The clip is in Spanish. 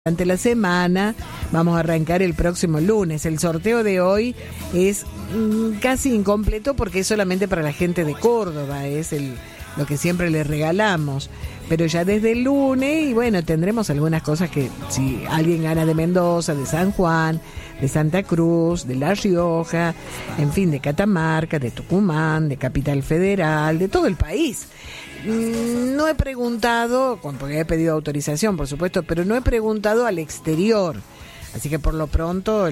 Durante la semana vamos a arrancar el próximo lunes. El sorteo de hoy es casi incompleto porque es solamente para la gente de Córdoba, es lo que siempre les regalamos. Pero ya desde el lunes, y bueno, tendremos algunas cosas que si alguien gana de Mendoza, de San Juan, de Santa Cruz, de La Rioja, en fin, de Catamarca, de Tucumán, de Capital Federal, de todo el país. No he preguntado, porque he pedido autorización, por supuesto, pero no he preguntado al exterior. Así que por lo pronto